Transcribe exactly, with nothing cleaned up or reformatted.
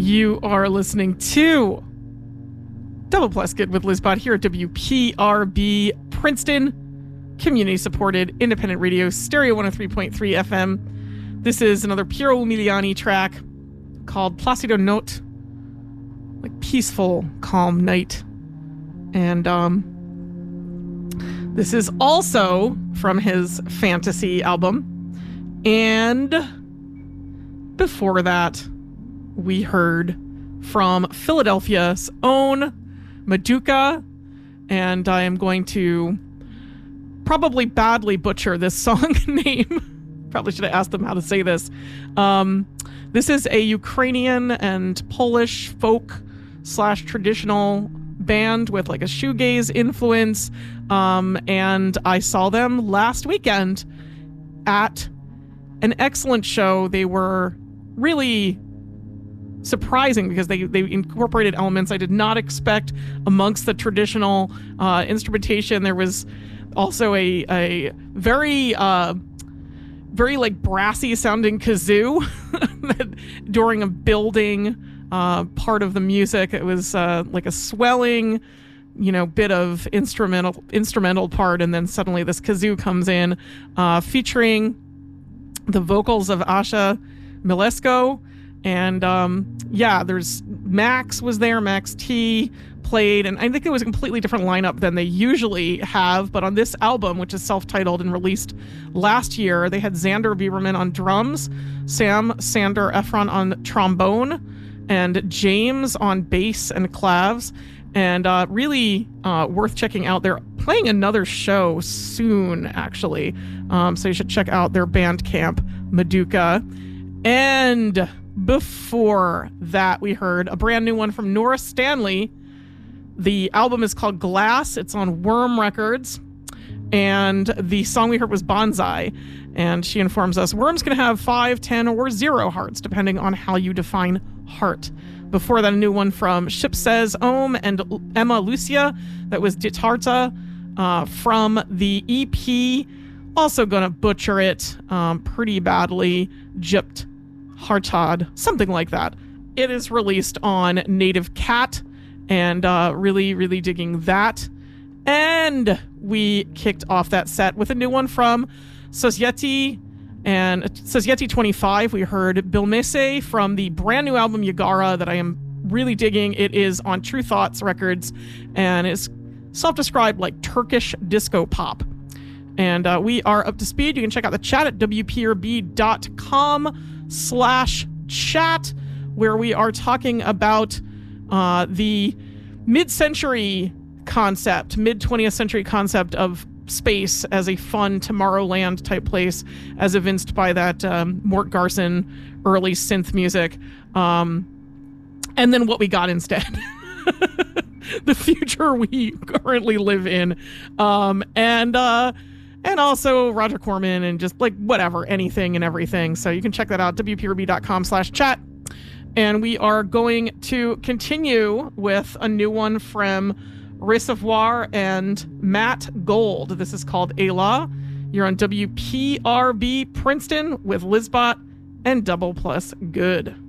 You are listening to Double Plus Good with Lizbot here at W P R B Princeton, community-supported independent radio, stereo one oh three point three F M. This is another Piero Umiliani track called Placido Notte, like peaceful, calm night. And um, this is also from his Fantasy album. And before that, we heard from Philadelphia's own Maduka, and I am going to probably badly butcher this song name. Probably should have asked them how to say this. Um, this is a Ukrainian and Polish folk slash traditional band with like a shoegaze influence, um, and I saw them last weekend at an excellent show. They were really surprising because they, they incorporated elements I did not expect amongst the traditional uh, instrumentation. There was also a a very uh, very like brassy sounding kazoo during a building uh, part of the music. It was uh, like a swelling, you know, bit of instrumental instrumental part, and then suddenly this kazoo comes in, uh, featuring the vocals of Asha Milesko. And um, yeah, there's Max was there. Max T played, and I think it was a completely different lineup than they usually have. But on this album, which is self-titled and released last year, they had Xander Bieberman on drums, Sam Sander Efron on trombone, and James on bass and clavs. And uh, really uh, worth checking out. They're playing another show soon, actually. Um, so you should check out their Bandcamp, Maduka. And before that, we heard a brand new one from Nora Stanley. The album is called Glass. It's on Worm Records. And the song we heard was Bonsai. And she informs us, Worm's going to have five, ten, or zero hearts, depending on how you define heart. Before that, a new one from Ship Says Om and Emma Lucia. That was Ditarta uh, from the E P. Also going to butcher it um, pretty badly. Gypt Hartad, something like that. It is released on Native Cat, and uh, really, really digging that. And we kicked off that set with a new one from Society and Society twenty-five. We heard Bilmese from the brand new album Yagara that I am really digging. It is on True Thoughts Records, and is self-described like Turkish disco pop. And uh, we are up to speed. You can check out the chat at W P R B dot com slash chat, where we are talking about uh, the mid-century concept, mid-twentieth century concept of space as a fun Tomorrowland type place, as evinced by that um, Mort Garson early synth music. Um, and then what we got instead. The future we currently live in. Um, and... Uh, And also Roger Corman and just like whatever, anything and everything. So you can check that out, W P R B dot com slash chat. And we are going to continue with a new one from Recevoir and Matt Gold. This is called Ayla. You're on W P R B Princeton with Lizbot and Double Plus Good.